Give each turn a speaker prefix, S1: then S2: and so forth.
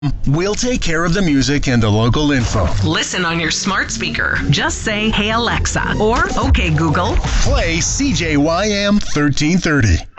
S1: We'll take care of the music and the local info.
S2: Listen on your smart speaker. Just say, "Hey Alexa," or "Okay Google."
S1: Play CJYM 1330.